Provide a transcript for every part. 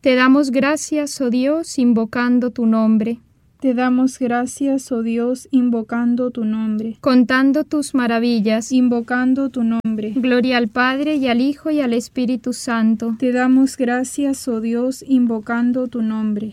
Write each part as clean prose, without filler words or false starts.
Te damos gracias, oh Dios, invocando tu nombre. Te damos gracias, oh Dios, invocando tu nombre. Contando tus maravillas, invocando tu nombre. Gloria al Padre, y al Hijo, y al Espíritu Santo. Te damos gracias, oh Dios, invocando tu nombre.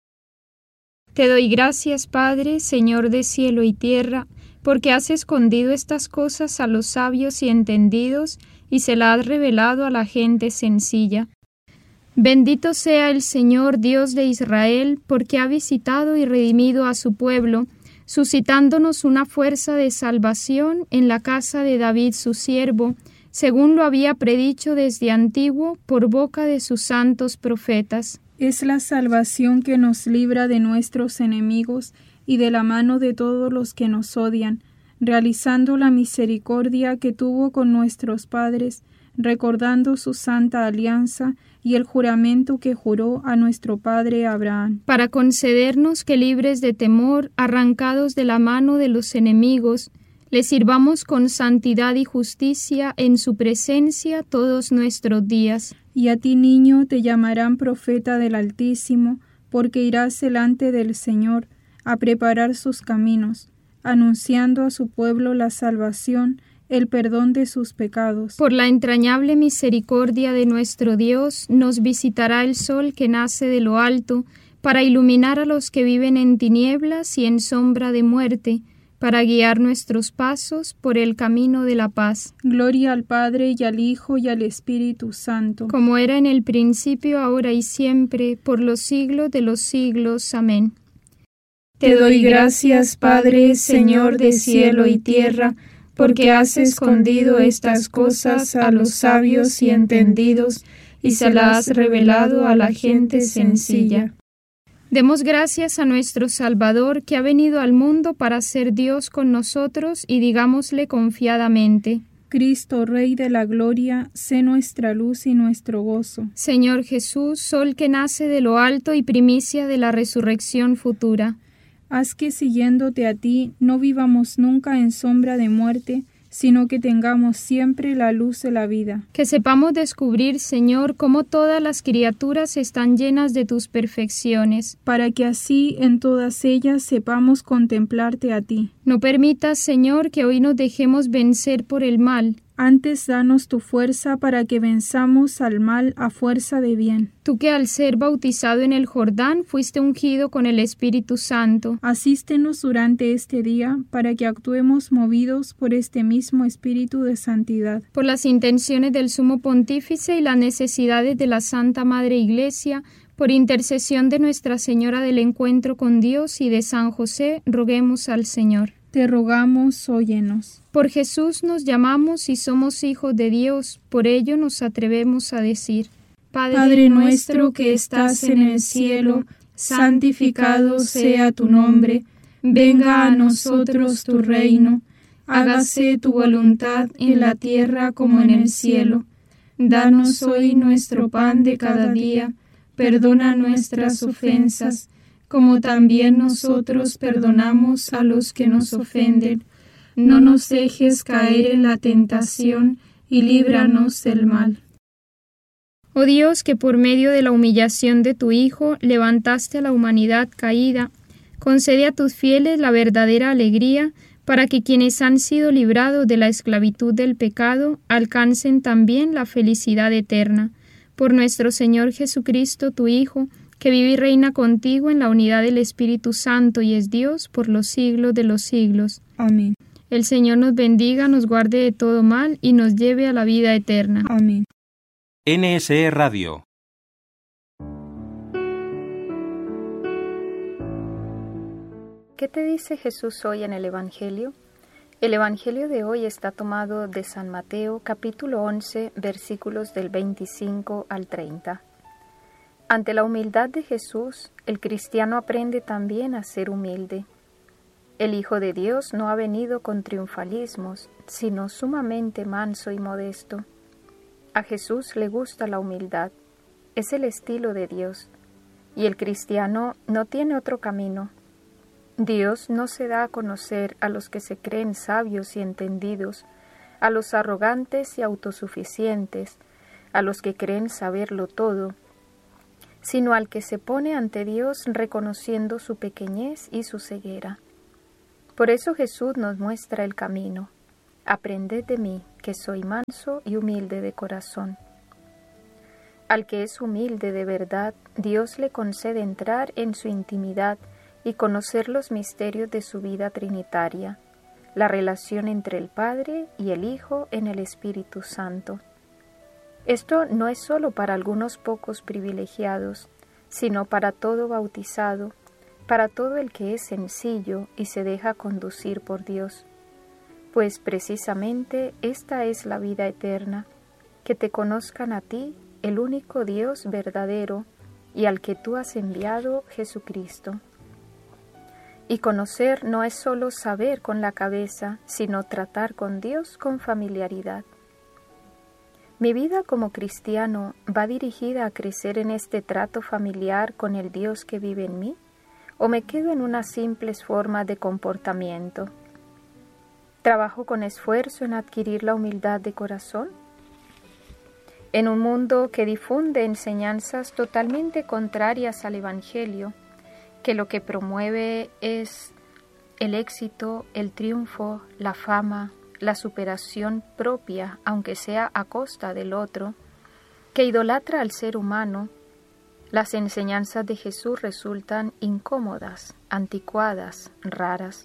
Te doy gracias, Padre, Señor de cielo y tierra, porque has escondido estas cosas a los sabios y entendidos, y se las has revelado a la gente sencilla. Bendito sea el Señor Dios de Israel, porque ha visitado y redimido a su pueblo, suscitándonos una fuerza de salvación en la casa de David su siervo, según lo había predicho desde antiguo por boca de sus santos profetas. Es la salvación que nos libra de nuestros enemigos y de la mano de todos los que nos odian, realizando la misericordia que tuvo con nuestros padres, recordando su santa alianza y el juramento que juró a nuestro padre Abraham, para concedernos que, libres de temor, arrancados de la mano de los enemigos, le sirvamos con santidad y justicia en su presencia todos nuestros días. Y a ti, niño, te llamarán profeta del Altísimo, porque irás delante del Señor a preparar sus caminos, anunciando a su pueblo la salvación, el perdón de sus pecados. Por la entrañable misericordia de nuestro Dios, nos visitará el sol que nace de lo alto, para iluminar a los que viven en tinieblas y en sombra de muerte, para guiar nuestros pasos por el camino de la paz. Gloria al Padre, y al Hijo, y al Espíritu Santo. Como era en el principio, ahora y siempre, por los siglos de los siglos. Amén. Te doy gracias, Padre, Señor de cielo y tierra, porque has escondido estas cosas a los sabios y entendidos, y se las has revelado a la gente sencilla. Demos gracias a nuestro Salvador, que ha venido al mundo para ser Dios con nosotros, y digámosle confiadamente: Cristo, Rey de la gloria, sé nuestra luz y nuestro gozo. Señor Jesús, sol que nace de lo alto y primicia de la resurrección futura, haz que, siguiéndote a ti, no vivamos nunca en sombra de muerte, sino que tengamos siempre la luz de la vida. Que sepamos descubrir, Señor, cómo todas las criaturas están llenas de tus perfecciones, para que así en todas ellas sepamos contemplarte a ti. No permitas, Señor, que hoy nos dejemos vencer por el mal. Antes danos tu fuerza para que venzamos al mal a fuerza de bien. Tú que al ser bautizado en el Jordán fuiste ungido con el Espíritu Santo. Asístenos durante este día para que actuemos movidos por este mismo Espíritu de santidad. Por las intenciones del Sumo Pontífice y las necesidades de la Santa Madre Iglesia, por intercesión de Nuestra Señora del Encuentro con Dios y de San José, roguemos al Señor. Te rogamos, óyenos. Por Jesús nos llamamos y somos hijos de Dios, por ello nos atrevemos a decir: Padre nuestro que estás en el cielo, santificado sea tu nombre, venga a nosotros tu reino, hágase tu voluntad en la tierra como en el cielo. Danos hoy nuestro pan de cada día, perdona nuestras ofensas, como también nosotros perdonamos a los que nos ofenden. No nos dejes caer en la tentación, y líbranos del mal. Oh Dios, que por medio de la humillación de tu Hijo levantaste a la humanidad caída, concede a tus fieles la verdadera alegría, para que quienes han sido librados de la esclavitud del pecado alcancen también la felicidad eterna. Por nuestro Señor Jesucristo, tu Hijo, que vive y reina contigo en la unidad del Espíritu Santo y es Dios por los siglos de los siglos. Amén. El Señor nos bendiga, nos guarde de todo mal y nos lleve a la vida eterna. Amén. NSE Radio. ¿Qué te dice Jesús hoy en el Evangelio? El Evangelio de hoy está tomado de San Mateo, capítulo 11, versículos del 25 al 30. Ante la humildad de Jesús, el cristiano aprende también a ser humilde. El Hijo de Dios no ha venido con triunfalismos, sino sumamente manso y modesto. A Jesús le gusta la humildad, es el estilo de Dios, y el cristiano no tiene otro camino. Dios no se da a conocer a los que se creen sabios y entendidos, a los arrogantes y autosuficientes, a los que creen saberlo todo, sino al que se pone ante Dios reconociendo su pequeñez y su ceguera. Por eso Jesús nos muestra el camino. Aprended de mí, que soy manso y humilde de corazón. Al que es humilde de verdad, Dios le concede entrar en su intimidad y conocer los misterios de su vida trinitaria, la relación entre el Padre y el Hijo en el Espíritu Santo. Esto no es solo para algunos pocos privilegiados, sino para todo bautizado, para todo el que es sencillo y se deja conducir por Dios. Pues precisamente esta es la vida eterna, que te conozcan a ti, el único Dios verdadero, y al que tú has enviado, Jesucristo. Y conocer no es solo saber con la cabeza, sino tratar con Dios con familiaridad. Mi vida como cristiano va dirigida a crecer en este trato familiar con el Dios que vive en mí, o me quedo en unas simples formas de comportamiento. ¿Trabajo con esfuerzo en adquirir la humildad de corazón? En un mundo que difunde enseñanzas totalmente contrarias al Evangelio, que lo que promueve es el éxito, el triunfo, la fama, la superación propia, aunque sea a costa del otro, que idolatra al ser humano, las enseñanzas de Jesús resultan incómodas, anticuadas, raras.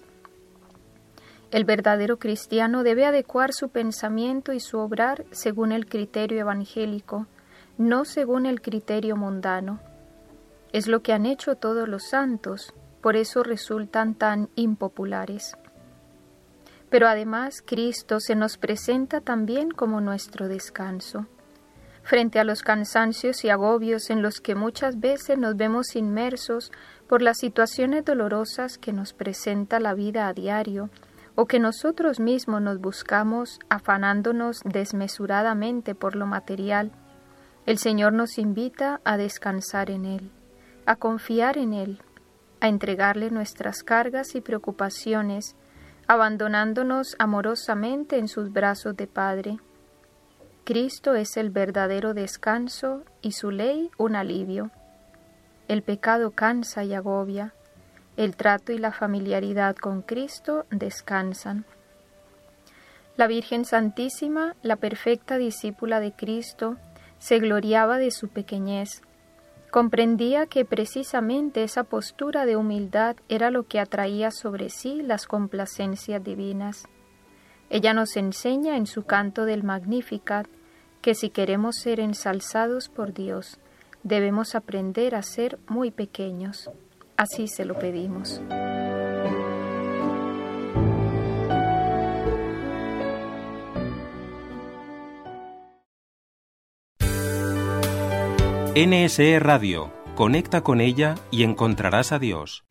El verdadero cristiano debe adecuar su pensamiento y su obrar según el criterio evangélico, no según el criterio mundano. Es lo que han hecho todos los santos, por eso resultan tan impopulares. Pero además Cristo se nos presenta también como nuestro descanso. Frente a los cansancios y agobios en los que muchas veces nos vemos inmersos por las situaciones dolorosas que nos presenta la vida a diario, o que nosotros mismos nos buscamos afanándonos desmesuradamente por lo material, el Señor nos invita a descansar en Él, a confiar en Él, a entregarle nuestras cargas y preocupaciones, abandonándonos amorosamente en sus brazos de Padre. Cristo es el verdadero descanso y su ley un alivio. El pecado cansa y agobia. El trato y la familiaridad con Cristo descansan. La Virgen Santísima, la perfecta discípula de Cristo, se gloriaba de su pequeñez. Comprendía que precisamente esa postura de humildad era lo que atraía sobre sí las complacencias divinas. Ella nos enseña en su canto del Magnificat que si queremos ser ensalzados por Dios, debemos aprender a ser muy pequeños. Así se lo pedimos. NSE Radio. Conecta con ella y encontrarás a Dios.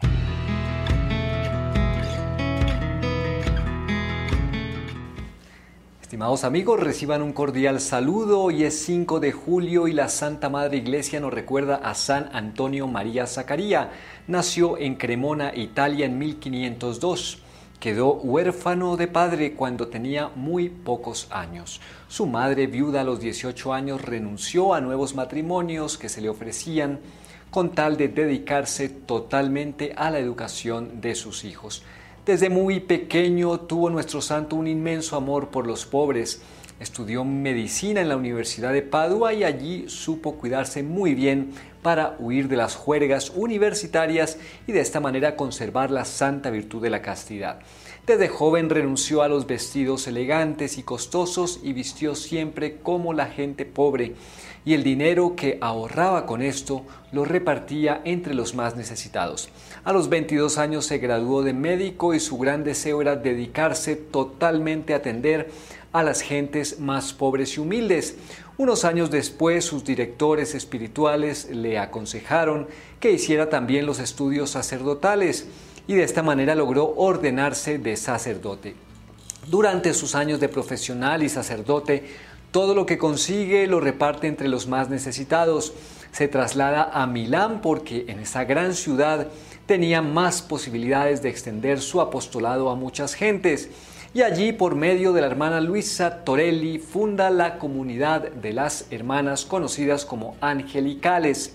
Estimados amigos, reciban un cordial saludo. Hoy es 5 de julio y la Santa Madre Iglesia nos recuerda a San Antonio María Zaccaria. Nació en Cremona, Italia, en 1502. Quedó huérfano de padre cuando tenía muy pocos años. Su madre, viuda a los 18 años, renunció a nuevos matrimonios que se le ofrecían con tal de dedicarse totalmente a la educación de sus hijos. Desde muy pequeño tuvo nuestro santo un inmenso amor por los pobres. Estudió medicina en la Universidad de Padua y allí supo cuidarse muy bien para huir de las juergas universitarias y de esta manera conservar la santa virtud de la castidad. Desde joven renunció a los vestidos elegantes y costosos y vistió siempre como la gente pobre, y el dinero que ahorraba con esto lo repartía entre los más necesitados. A los 22 años se graduó de médico y su gran deseo era dedicarse totalmente a atender a las gentes más pobres y humildes. Unos años después, sus directores espirituales le aconsejaron que hiciera también los estudios sacerdotales y de esta manera logró ordenarse de sacerdote. Durante sus años de profesional y sacerdote, todo lo que consigue lo reparte entre los más necesitados. Se traslada a Milán porque en esa gran ciudad tenía más posibilidades de extender su apostolado a muchas gentes. Y allí, por medio de la hermana Luisa Torelli, funda la comunidad de las hermanas conocidas como angelicales.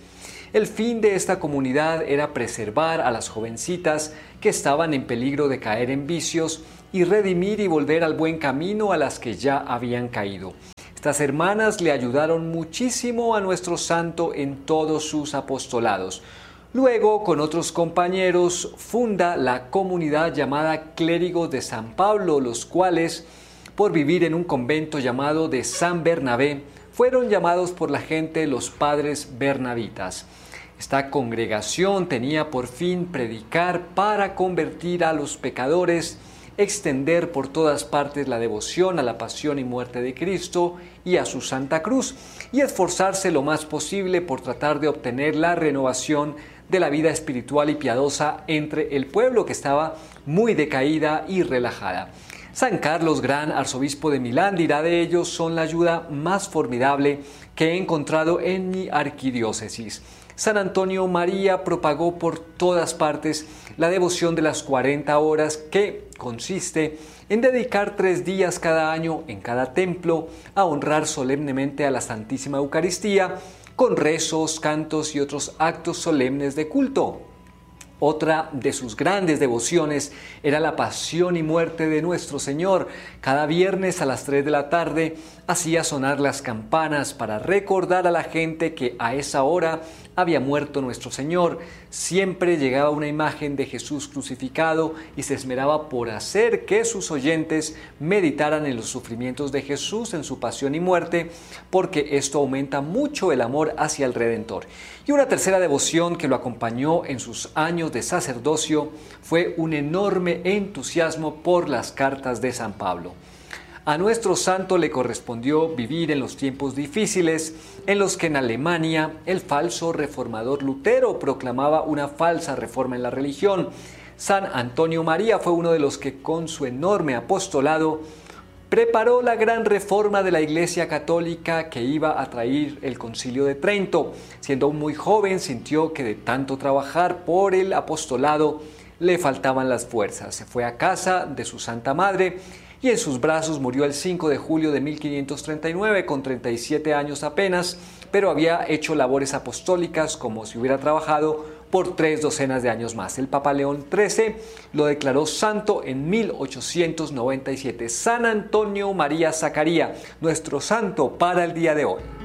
El fin de esta comunidad era preservar a las jovencitas que estaban en peligro de caer en vicios y redimir y volver al buen camino a las que ya habían caído. Estas hermanas le ayudaron muchísimo a nuestro santo en todos sus apostolados. Luego, con otros compañeros, funda la comunidad llamada Clérigos de San Pablo, los cuales, por vivir en un convento llamado de San Bernabé, fueron llamados por la gente los padres bernabitas. Esta congregación tenía por fin predicar para convertir a los pecadores, extender por todas partes la devoción a la pasión y muerte de Cristo y a su Santa Cruz, y esforzarse lo más posible por tratar de obtener la renovación de la vida espiritual y piadosa entre el pueblo, que estaba muy decaída y relajada. San Carlos, gran arzobispo de Milán, dirá de ellos: son la ayuda más formidable que he encontrado en mi arquidiócesis. San Antonio María propagó por todas partes la devoción de las 40 horas, que consiste en dedicar 3 días cada año en cada templo a honrar solemnemente a la Santísima Eucaristía, con rezos, cantos y otros actos solemnes de culto. Otra de sus grandes devociones era la pasión y muerte de nuestro Señor. Cada viernes a las 3 de la tarde hacía sonar las campanas para recordar a la gente que a esa hora había muerto nuestro Señor. Siempre llegaba una imagen de Jesús crucificado y se esmeraba por hacer que sus oyentes meditaran en los sufrimientos de Jesús en su pasión y muerte, porque esto aumenta mucho el amor hacia el Redentor. Y una tercera devoción que lo acompañó en sus años de sacerdocio fue un enorme entusiasmo por las cartas de San Pablo. A nuestro santo le correspondió vivir en los tiempos difíciles en los que en Alemania el falso reformador Lutero proclamaba una falsa reforma en la religión. San Antonio María fue uno de los que, con su enorme apostolado, preparó la gran reforma de la Iglesia Católica que iba a traer el Concilio de Trento. Siendo muy joven, sintió que de tanto trabajar por el apostolado le faltaban las fuerzas. Se fue a casa de su Santa Madre y en sus brazos murió el 5 de julio de 1539, con 37 años apenas, pero había hecho labores apostólicas como si hubiera trabajado por 3 docenas de años más. El Papa León XIII lo declaró santo en 1897. San Antonio María Zaccaría, nuestro santo para el día de hoy.